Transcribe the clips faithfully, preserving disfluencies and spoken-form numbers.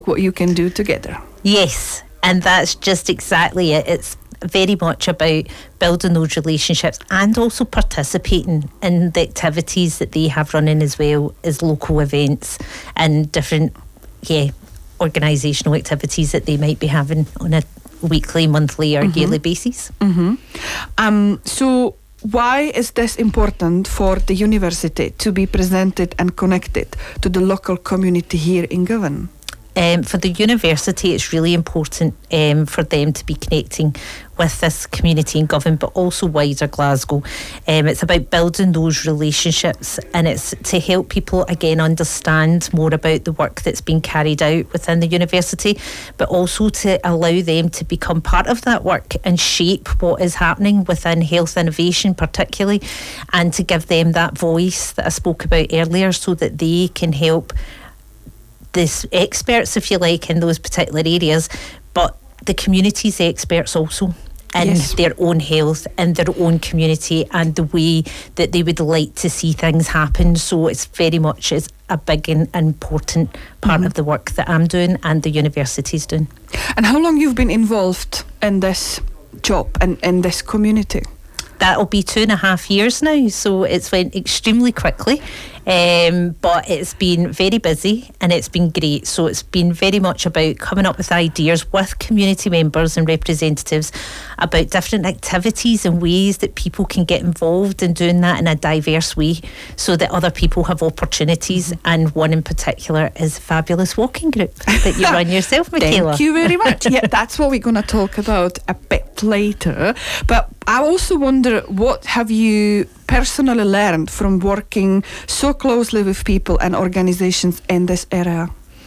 what you can do together. Yes, and that's just exactly it. It's very much about building those relationships and also participating in the activities that they have running as well as local events and different, yeah, organisational activities that they might be having on a weekly, monthly or mm-hmm. yearly basis. Mm-hmm. Um, so why is this important for the university to be presented and connected to the local community here in Govan? Um, for the university, it's really important um, for them to be connecting with this community in Govan, but also wider Glasgow. Um, it's about building those relationships, and it's to help people again understand more about the work that's being carried out within the university, but also to allow them to become part of that work and shape what is happening within health innovation particularly, and to give them that voice that I spoke about earlier so that they can help the experts, if you like, in those particular areas, but the community's experts also in yes. their own health, in their own community, and the way that they would like to see things happen. So it's very much is a big and important part mm-hmm. of the work that I'm doing and the university's doing. And how long you've been involved in this job and in this community? That'll be two and a half years now, so it's went extremely quickly, um, but it's been very busy and it's been great. So it's been very much about coming up with ideas with community members and representatives about different activities and ways that people can get involved in doing that in a diverse way so that other people have opportunities. And one in particular is a fabulous walking group that you run yourself, Michaela. Thank you very much. Yeah, that's what we're going to talk about a bit later. But I also wonder, what have you personally learned from working so closely with people and organizations in this area?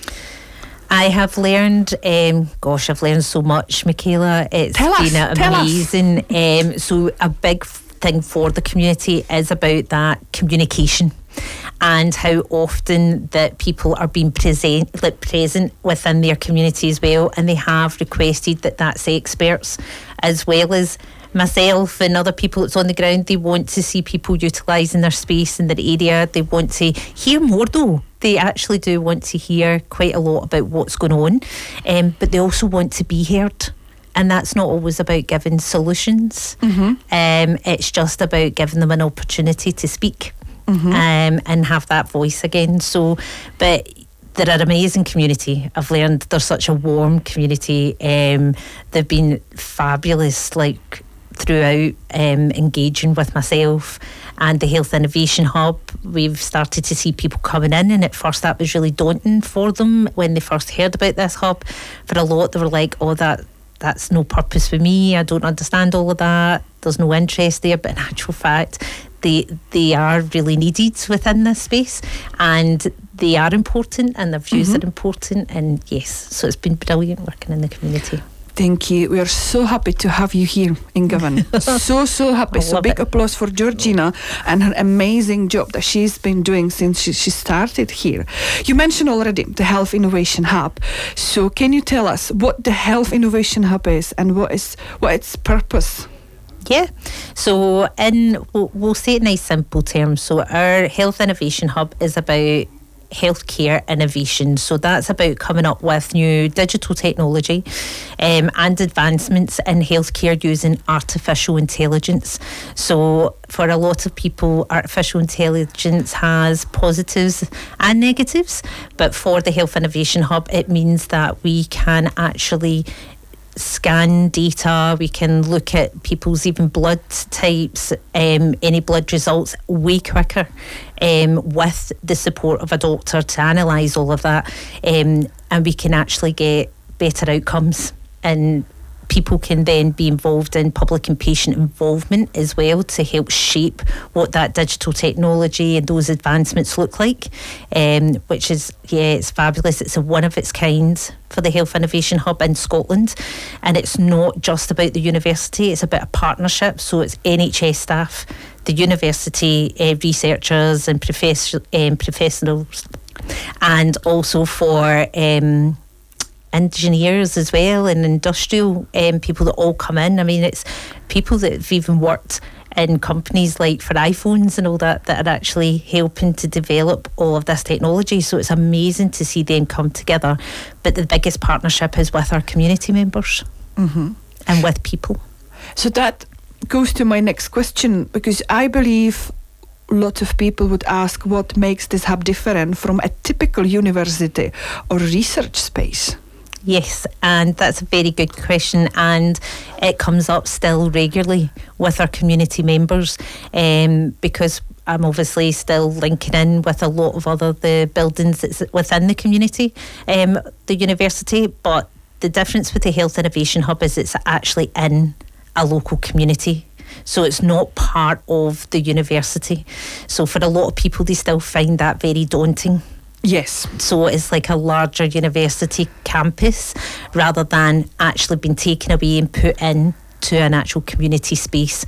I have learned, um, gosh, I've learned so much, Michaela. It's tell been us, amazing. Um, so a big thing for the community is about that communication and how often that people are being present, like present within their community as well, and they have requested that that's experts as well as myself and other people that's on the ground. They want to see people utilising their space in their area. They want to hear more though. They actually do want to hear quite a lot about what's going on, um, but they also want to be heard. And that's not always about giving solutions. Mm-hmm. Um, it's just about giving them an opportunity to speak mm-hmm. um, and have that voice again. So, but they're an amazing community. I've learned they're such a warm community. Um, they've been fabulous, like throughout, um, engaging with myself and the Health Innovation Hub. We've started to see people coming in, and at first that was really daunting for them when they first heard about this hub. For a lot, they were like, oh, that that's no purpose for me, I don't understand all of that, there's no interest there. But in actual fact, they they are really needed within this space, and they are important, and their views mm-hmm. are important. And yes, so it's been brilliant working in the community. Thank you. We are so happy to have you here in Govan. so, so happy. So big it. applause for Georgina and her amazing job that she's been doing since she, she started here. You mentioned already the Health Innovation Hub. So can you tell us what the Health Innovation Hub is and what is what its purpose? Yeah, so in we'll, we'll say it in nice simple terms. So our Health Innovation Hub is about healthcare innovation. So that's about coming up with new digital technology um, and advancements in healthcare using artificial intelligence. So for a lot of people, artificial intelligence has positives and negatives, but for the Health Innovation Hub, it means that we can actually scan data, we can look at people's even blood types, um, any blood results way quicker um, with the support of a doctor to analyse all of that, um, and we can actually get better outcomes, and people can then be involved in public and patient involvement as well to help shape what that digital technology and those advancements look like, um, which is, yeah, it's fabulous. It's a one of its kind for the Health Innovation Hub in Scotland, and it's not just about the university, it's about a partnership. So it's N H S staff, the university uh, researchers and professor, um, professionals, and also for um, engineers as well, and industrial um, people that all come in. I mean, it's people that have even worked in companies like for iPhones and all that that are actually helping to develop all of this technology. So it's amazing to see them come together. But the biggest partnership is with our community members mm-hmm. and with people. So that goes to my next question, because I believe a lot of people would ask what makes this hub different from a typical university or research space. Yes, and that's a very good question, and it comes up still regularly with our community members um, because I'm obviously still linking in with a lot of other the buildings that's within the community, um, the university, but the difference with the Health Innovation Hub is it's actually in a local community. So it's not part of the university. So for a lot of people, they still find that very daunting. Yes. So it's like a larger university campus rather than actually being taken away and put in to an actual community space.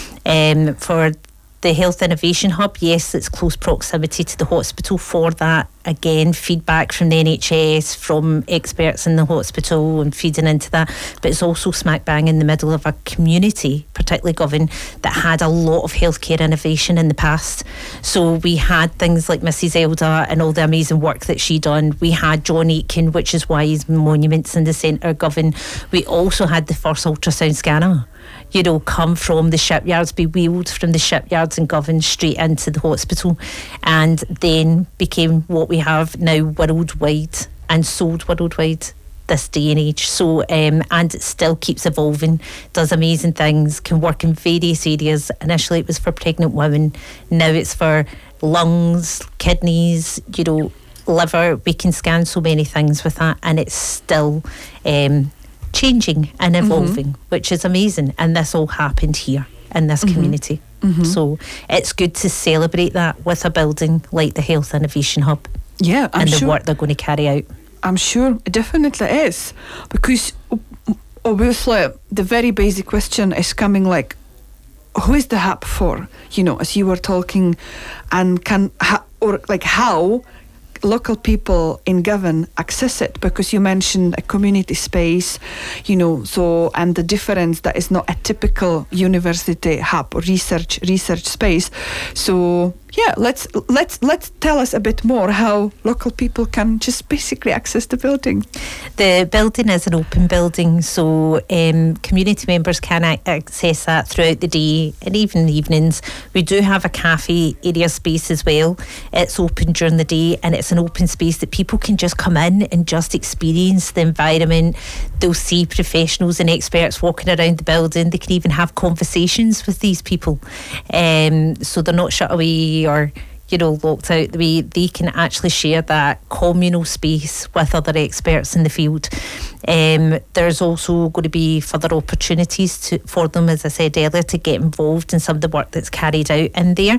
Um, for the Health Innovation Hub, yes, it's close proximity to the hospital for that. Again, feedback from the N H S, from experts in the hospital and feeding into that. But it's also smack bang in the middle of a community, particularly Govan, that had a lot of healthcare innovation in the past. So we had things like Missus Elder and all the amazing work that she done. We had John Aitken, which is why his monuments in the centre of Govan. We also had the first ultrasound scanner, you know, come from the shipyards, be wheeled from the shipyards in Govan straight into the hospital, and then became what we have now worldwide and sold worldwide this day and age. So um, and it still keeps evolving, does amazing things, can work in various areas. Initially it was for pregnant women, now it's for lungs, kidneys, you know, liver. We can scan so many things with that, and it's still um, changing and evolving, mm-hmm. which is amazing. And this all happened here in this mm-hmm. community. Mm-hmm. So it's good to celebrate that with a building like the Health Innovation Hub. Yeah, I'm and the sure. work they're going to carry out. I'm sure it definitely is, because obviously the very basic question is coming like, who is the hub for? You know, as you were talking, and can ha- or like how local people in Govan access it, because you mentioned a community space, you know, so, and the difference that is not a typical university hub or research research space. So yeah, let's let's let's tell us a bit more how local people can just basically access the building. The building is an open building, so um, community members can a- access that throughout the day and even evenings. We do have a cafe area space as well. It's open during the day, and it's an open space that people can just come in and just experience the environment. They'll see professionals and experts walking around the building. They can even have conversations with these people, um, so they're not shut away or, you know, locked out. The way they can actually share that communal space with other experts in the field. Um, there's also going to be further opportunities to, for them, as I said earlier, to get involved in some of the work that's carried out in there.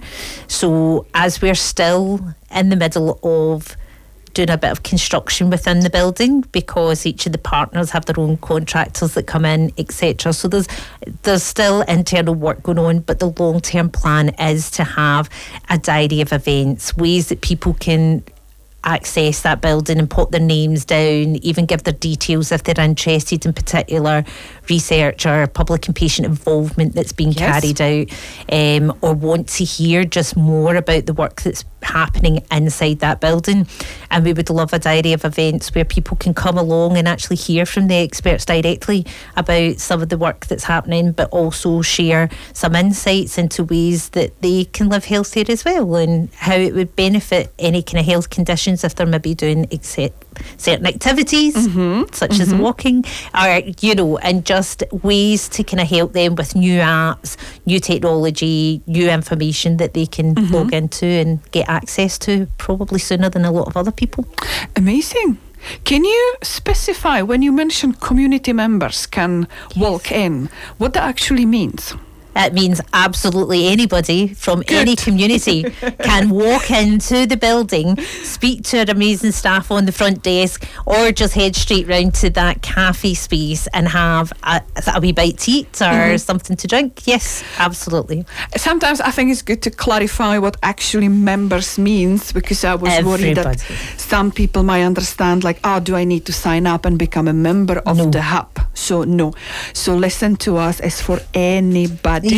So as we're still in the middle of doing a bit of construction within the building, because each of the partners have their own contractors that come in, et cetera. So there's there's still internal work going on, but the long-term plan is to have a diary of events, ways that people can access that building and put their names down, even give their details if they're interested in particular research or public and patient involvement that's being yes. carried out, um, or want to hear just more about the work that's happening inside that building. And we would love a diary of events where people can come along and actually hear from the experts directly about some of the work that's happening, but also share some insights into ways that they can live healthier as well, and how it would benefit any kind of health conditions if they're maybe doing except certain activities, mm-hmm. such mm-hmm. as walking, or, you know, and just ways to kind of help them with new apps, new technology, new information that they can mm-hmm. log into and get access to probably sooner than a lot of other people. Amazing. Can you specify, when you mention community members can yes. walk in, what that actually means? It means absolutely anybody from Good. any community can walk into the building, speak to our amazing staff on the front desk, or just head straight round to that cafe space and have a, a wee bite to eat or mm-hmm. something to drink. Yes, absolutely. Sometimes I think it's good to clarify what actually members means, because I was Everybody. worried that some people might understand like, oh, do I need to sign up and become a member of No. the hub? So no. So listen to us as for anybody.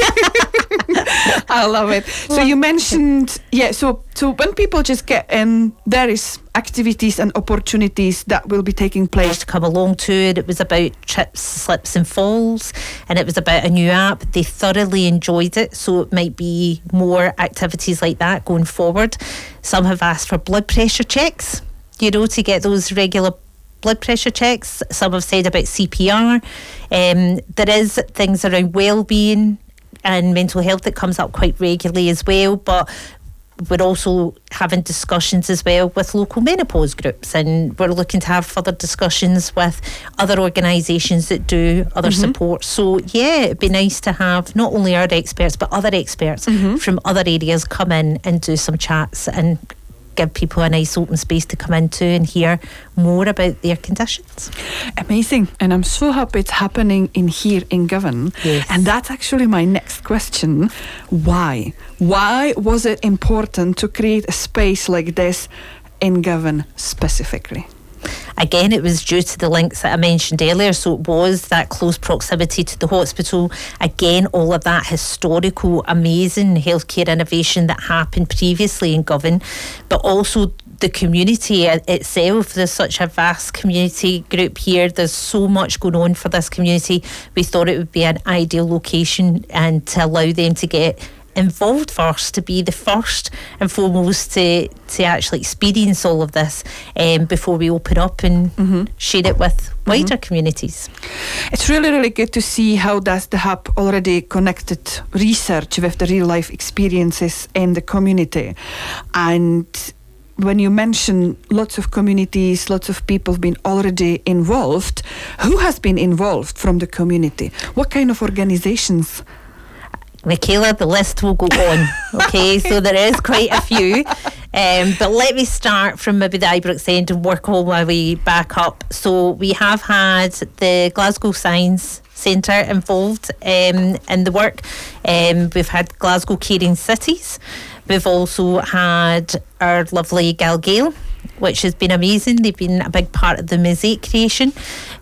I love it. So you mentioned, yeah, so so when people just get in, there is activities and opportunities that will be taking place. To come along to it. It was about trips, slips and falls, and it was about a new app. They thoroughly enjoyed it, so it might be more activities like that going forward. Some have asked for blood pressure checks, you know, to get those regular blood pressure checks. Some have said about C P R. Um, there is things around well-being and mental health that comes up quite regularly as well, but we're also having discussions as well with local menopause groups, and we're looking to have further discussions with other organisations that do other mm-hmm. support. So yeah, it'd be nice to have not only our experts but other experts mm-hmm. from other areas come in and do some chats and give people a nice open space to come into and hear more about their conditions. Amazing. And I'm so happy it's happening in here in Govan. Yes. And that's actually my next question. Why? Why was it important to create a space like this in Govan specifically? Again, it was due to the links that I mentioned earlier. So it was that close proximity to the hospital. Again, all of that historical, amazing healthcare innovation that happened previously in Govan, but also the community itself. There's such a vast community group here. There's so much going on for this community. We thought it would be an ideal location and to allow them to get involved first, to be the first and foremost to to actually experience all of this um, before we open up and mm-hmm. share it with wider mm-hmm. communities. It's really, really good to see how does the hub already connected research with the real life experiences in the community. And when you mention lots of communities, lots of people have been already involved, who has been involved from the community? What kind of organizations? Michaela, the list will go on. Okay, so there is quite a few. Um, but let me start from maybe the Ibrox end and work all my way back up. So we have had the Glasgow Science Centre involved um, in the work. Um, we've had Glasgow Caring Cities. We've also had our lovely Galgale, which has been amazing. They've been a big part of the mosaic creation.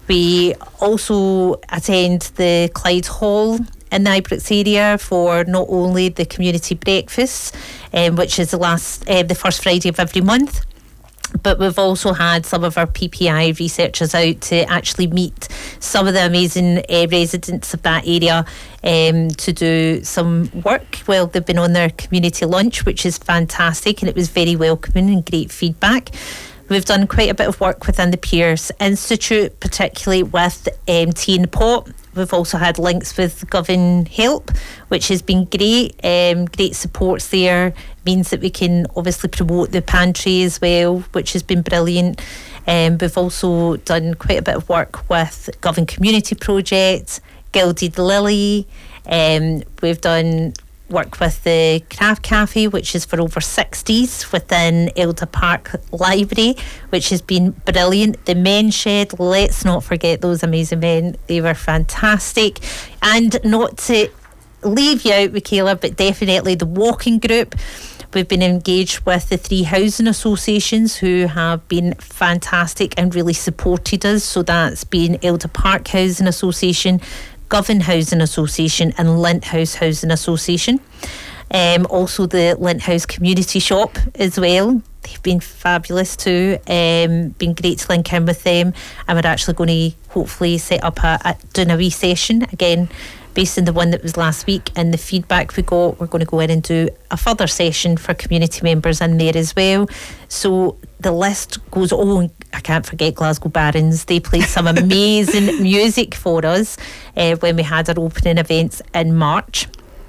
We also attend the Clyde Hall in the Ibrox area for not only the community breakfast, um, which is the last, uh, the first Friday of every month, but we've also had some of our P P I researchers out to actually meet some of the amazing uh, residents of that area um, to do some work. Well, they've been on their community lunch, which is fantastic, and it was very welcoming and great feedback. We've done quite a bit of work within the Pearce Institute, particularly with um, Tea in the Pot. We've also had links with Govan Help, which has been great. Um, great supports there. Means that we can obviously promote the pantry as well, which has been brilliant. Um, we've also done quite a bit of work with Govan Community Project, Gilded Lily. Um, we've done work with the Craft Cafe, which is for over sixties within Elder Park Library, which has been brilliant. The Men's Shed, let's not forget those amazing men. They were fantastic. And not to leave you out, Michaela, but definitely the walking group. We've been engaged with the three housing associations who have been fantastic and really supported us. So that's been Elder Park Housing Association, Govan Housing Association and Lint House Housing Association. Um, also the Lint House Community Shop as well. They've been fabulous too. Um, been great to link in with them, and we're actually going to hopefully set up a, a doing a wee session again based on the one that was last week, and the feedback we got, we're going to go in and do a further session for community members in there as well. So the list goes on. I can't forget Glasgow Barons. They played some amazing music for us uh, when we had our opening events in March.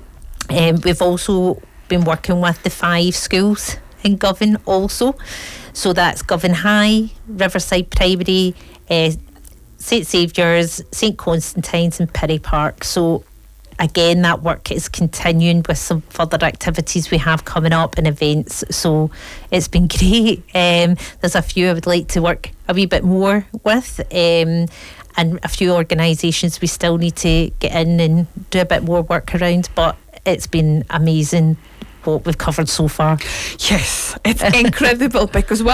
Um, we've also been working with the five schools in Govan also. So that's Govan High, Riverside Primary, uh, St Saviour's, St Constantine's and Pirrie Park. So again, that work is continuing with some further activities we have coming up and events. So it's been great. Um, there's a few I would like to work a wee bit more with. Um, and a few organisations we still need to get in and do a bit more work around. But it's been amazing what we've covered so far. Yes, it's incredible because